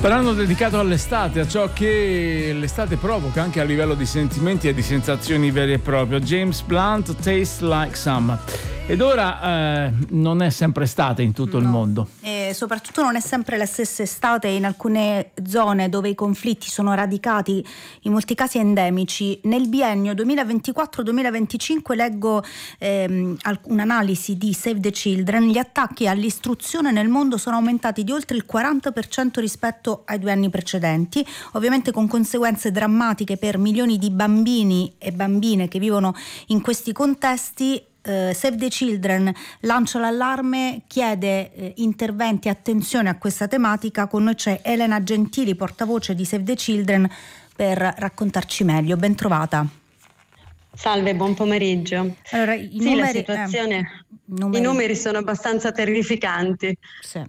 Brano dedicato all'estate, a ciò che l'estate provoca anche a livello di sentimenti e di sensazioni vere e proprie. James Blunt, Taste Like Summer. Ed ora non è sempre estate in tutto il mondo. E soprattutto non è sempre la stessa estate in alcune zone dove i conflitti sono radicati, in molti casi endemici. Nel biennio 2024-2025 leggo un'analisi di Save the Children. Gli attacchi all'istruzione nel mondo sono aumentati di oltre il 40% rispetto ai 2 anni precedenti, ovviamente con conseguenze drammatiche per milioni di bambini e bambine che vivono in questi contesti. Save the Children lancia l'allarme, chiede interventi e attenzione a questa tematica. Con noi c'è Elena Gentili, portavoce di Save the Children, per raccontarci meglio. Ben trovata. Salve, buon pomeriggio. Allora, la situazione, i numeri sono abbastanza terrificanti. Sì.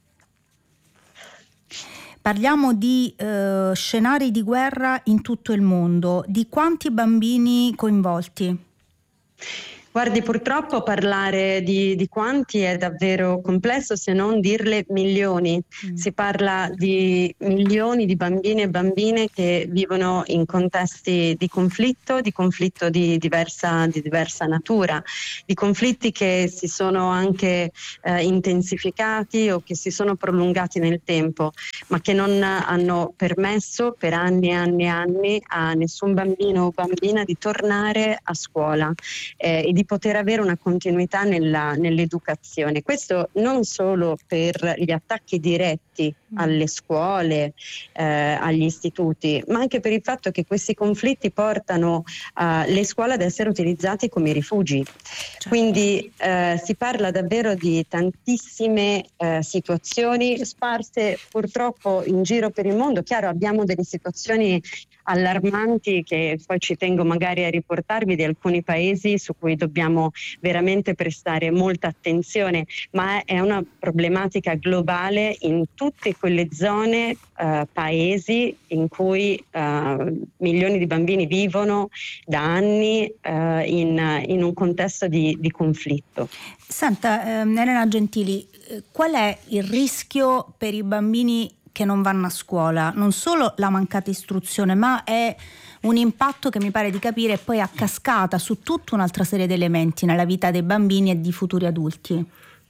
Parliamo di scenari di guerra in tutto il mondo. Di quanti bambini coinvolti? Guardi, purtroppo parlare di quanti è davvero complesso, se non dirle milioni. Si parla di milioni di bambini e bambine che vivono in contesti di conflitto di diversa natura, di conflitti che si sono anche intensificati o che si sono prolungati nel tempo, ma che non hanno permesso per anni e anni e anni a nessun bambino o bambina di tornare a scuola e di poter avere una continuità nell'educazione. Questo non solo per gli attacchi diretti alle scuole, agli istituti, ma anche per il fatto che questi conflitti portano le scuole ad essere utilizzati come rifugi. Certo. Quindi si parla davvero di tantissime situazioni sparse purtroppo in giro per il mondo. Chiaro, abbiamo delle situazioni allarmanti che poi ci tengo magari a riportarvi, di alcuni paesi su cui dobbiamo veramente prestare molta attenzione, ma è una problematica globale in tutte quelle zone, paesi in cui milioni di bambini vivono da anni in un contesto di conflitto. Senta, Elena Gentili, qual è il rischio per i bambini che non vanno a scuola? Non solo la mancata istruzione, ma è un impatto che mi pare di capire poi a cascata su tutta un'altra serie di elementi nella vita dei bambini e di futuri adulti.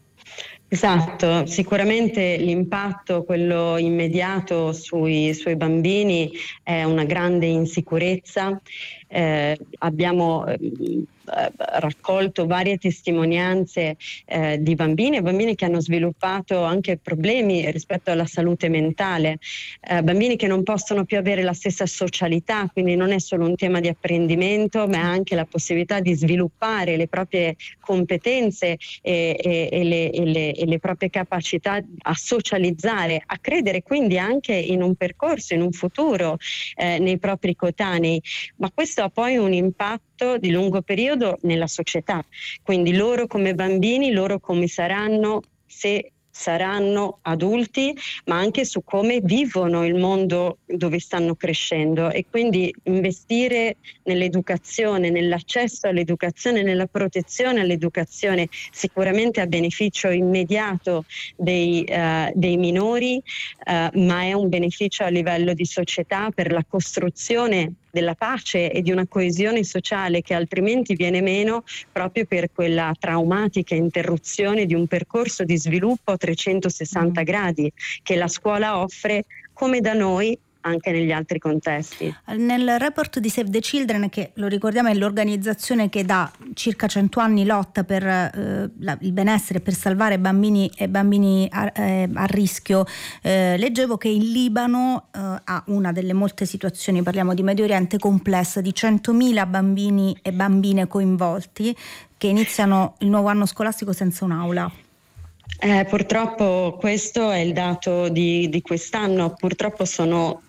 Esatto, sicuramente l'impatto, quello immediato sui bambini, è una grande insicurezza. Abbiamo raccolto varie testimonianze di bambini e bambine che hanno sviluppato anche problemi rispetto alla salute mentale, bambini che non possono più avere la stessa socialità, quindi non è solo un tema di apprendimento, ma è anche la possibilità di sviluppare le proprie competenze e le proprie capacità a socializzare, a credere quindi anche in un percorso, in un futuro nei propri coetanei, ma questo ha poi un impatto di lungo periodo nella società, quindi loro come bambini, loro come saranno se saranno adulti, ma anche su come vivono il mondo dove stanno crescendo, e quindi investire nell'educazione, nell'accesso all'educazione, nella protezione all'educazione, sicuramente a beneficio immediato dei minori, ma è un beneficio a livello di società per la costruzione della pace e di una coesione sociale che altrimenti viene meno, proprio per quella traumatica interruzione di un percorso di sviluppo a 360 gradi che la scuola offre, come da noi anche negli altri contesti. Nel report di Save the Children, che lo ricordiamo è l'organizzazione che da circa 100 anni lotta per il benessere, per salvare bambini e bambini a rischio, leggevo che il Libano ha una delle molte situazioni, parliamo di Medio Oriente, complessa, di 100.000 bambini e bambine coinvolti che iniziano il nuovo anno scolastico senza un'aula. Purtroppo questo è il dato di quest'anno. Purtroppo sono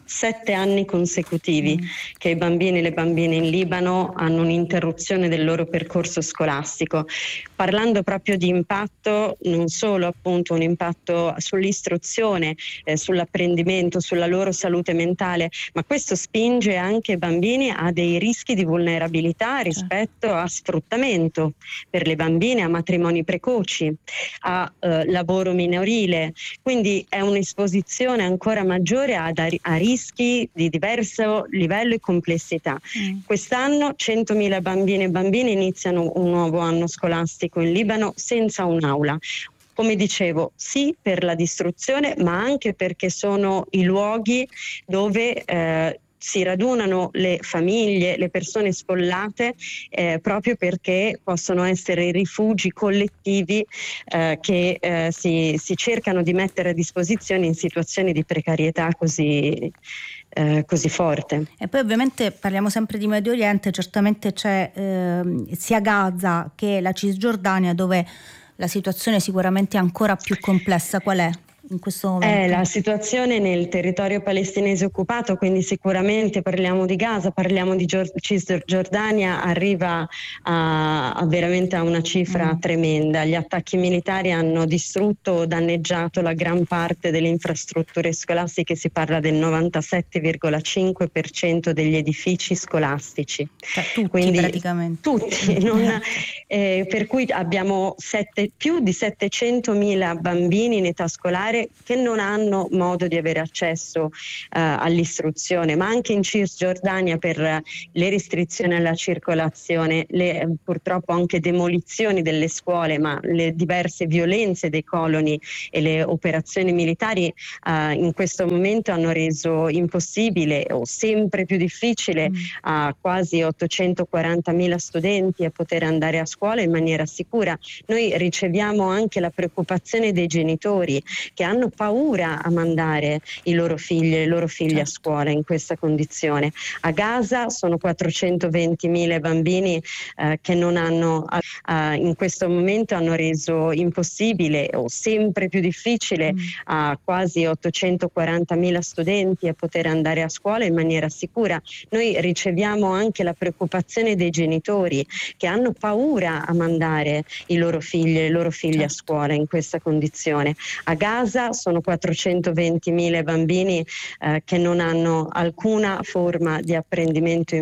7 anni consecutivi che i bambini e le bambine in Libano hanno un'interruzione del loro percorso scolastico, parlando proprio di impatto, non solo appunto un impatto sull'istruzione, sull'apprendimento, sulla loro salute mentale, ma questo spinge anche i bambini a dei rischi di vulnerabilità rispetto a sfruttamento per le bambine, a matrimoni precoci, a lavoro minorile, quindi è un'esposizione ancora maggiore a rischi di diverso livello e complessità. Quest'anno 100.000 bambine e bambini iniziano un nuovo anno scolastico in Libano senza un'aula. Come dicevo, sì per la distruzione, ma anche perché sono i luoghi dove si radunano le famiglie, le persone sfollate, proprio perché possono essere rifugi collettivi che si cercano di mettere a disposizione in situazioni di precarietà così forte. E poi ovviamente parliamo sempre di Medio Oriente, certamente c'è sia Gaza che la Cisgiordania, dove la situazione è sicuramente ancora più complessa. Qual è in questo momento? La situazione nel territorio palestinese occupato, quindi sicuramente parliamo di Gaza, parliamo di Cisgiordania, arriva veramente a una cifra tremenda. Gli attacchi militari hanno distrutto o danneggiato la gran parte delle infrastrutture scolastiche, si parla del 97,5% degli edifici scolastici. Tutti, quindi, praticamente. Tutti, per cui abbiamo più di 700.000 bambini in età scolare che non hanno modo di avere accesso all'istruzione, ma anche in Cisgiordania per le restrizioni alla circolazione, purtroppo anche demolizioni delle scuole, ma le diverse violenze dei coloni e le operazioni militari in questo momento hanno reso impossibile o sempre più difficile a quasi 840.000 studenti a poter andare a scuola in maniera sicura. Noi riceviamo anche la preoccupazione dei genitori che hanno paura a mandare i loro figli e le loro figlie a scuola in questa condizione. A Gaza sono 420.000 bambini che non hanno in questo momento hanno reso impossibile o sempre più difficile a quasi 840.000 studenti a poter andare a scuola in maniera sicura. Noi riceviamo anche la preoccupazione dei genitori che hanno paura a mandare i loro figli e le loro figlie a scuola in questa condizione. A Gaza sono 420.000 bambini che non hanno alcuna forma di apprendimento